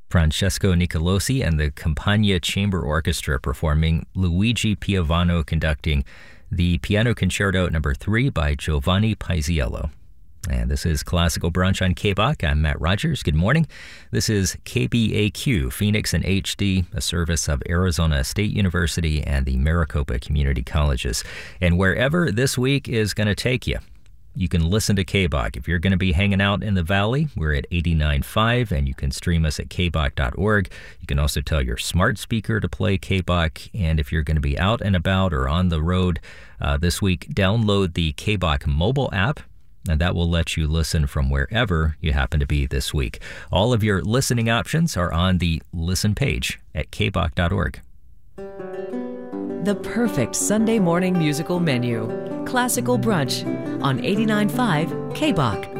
Francesco Nicolosi and the Campagna Chamber Orchestra performing, Luigi Piovano conducting the Piano Concerto No. 3 by Giovanni Paisiello. And this is Classical Brunch on KBOC. I'm Matt Rogers. Good morning. This is KBAQ, Phoenix in HD, a service of Arizona State University and the Maricopa Community Colleges. And wherever this week is going to take you, you can listen to KBOC. If you're going to be hanging out in the Valley, we're at 89.5, and you can stream us at kbok.org. You can also tell your smart speaker to play KBOC. And if you're going to be out and about or on the road this week, download the KBOC mobile app, and that will let you listen from wherever you happen to be this week. All of your listening options are on the Listen page at kbok.org. The perfect Sunday morning musical menu. Classical Brunch on 89.5 KBOC.